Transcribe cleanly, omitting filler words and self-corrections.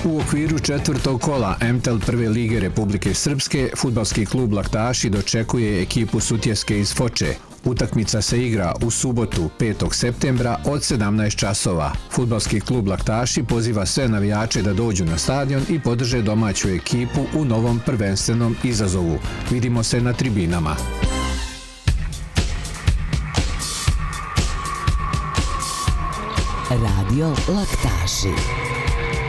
U okviru četvrtog kola MTEL prve lige Republike Srpske, fudbalski klub Laktaši dočekuje ekipu Sutjeske iz Foče. Utakmica se igra u subotu 5. septembra od 17 časova. Fudbalski klub Laktaši poziva sve navijače da dođu na stadion i podrže domaću ekipu u novom prvenstvenom izazovu. Vidimo se na tribinama. Radio Laktaši.